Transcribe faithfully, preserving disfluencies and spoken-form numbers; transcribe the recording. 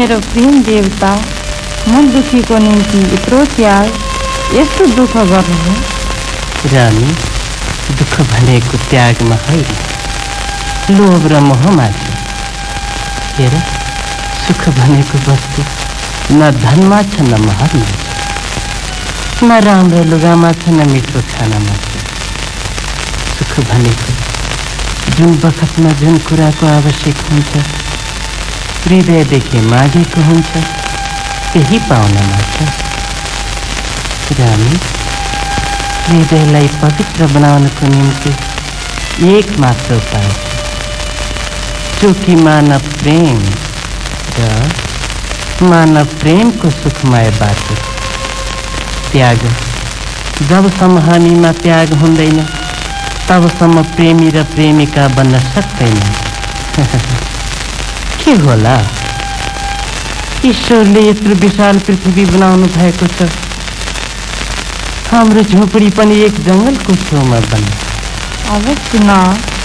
मेरो प्रेम देवता मन दुखीको निम्ति यत्रो त्याग, यस्तो दुःख गर्नु? रानी, दुःख भनेको त्यागमा होइन, लोभ र मोहमा छ। हेर, सुख भनेको वस्तु न धनमा छ न महरमा छ, न राम्रो लुगामा छ न मिठो खानामा छ। सुख भनेको जुन बखतमा जुन कुराको आवश्यक हुन्छ, हृदयदेखि मागेको हुन्छ, त्यही पाउनमा छ। रानी, हृदयलाई पवित्र बनाउनको निम्ति एक मात्र उपाय छ, जो कि मानव प्रेम र मानव प्रेमको सुखमय बाटो। त्याग। जबसम्म हामीमा त्याग हुँदैन, तबसम्म प्रेमी र प्रेमिका बन्न सक्दैन। के होला? ईश्वरले यत्रो विशाल पृथ्वी बनाउनु भएको छ, हाम्रो झोपडी पनि एक जङ्गलको छेउमा बन्यो। अवश्य न।